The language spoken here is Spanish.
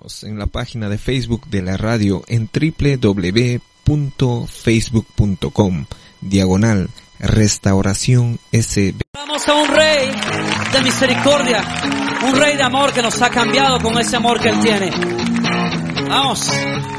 Síganos en la página de Facebook de la radio en www.facebook.com/Restauración SB. Vamos a un rey de misericordia, un rey de amor que nos ha cambiado con ese amor que Él tiene. Vamos.